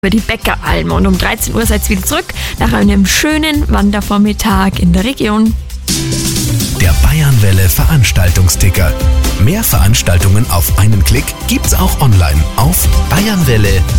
Über die Bäckeralm. Und um 13 Uhr seid ihr wieder zurück nach einem schönen Wandervormittag in der Region. Der Bayernwelle Veranstaltungsticker. Mehr Veranstaltungen auf einen Klick gibt's auch online auf bayernwelle.at.